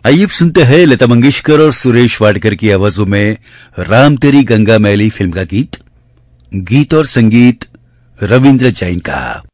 आइए अब सुनते हैं लता मंगेशकर और सुरेश वाडकर की आवाजों में राम तेरी गंगा मैली फिल्म का गीत और संगीत रविंद्र जैन का।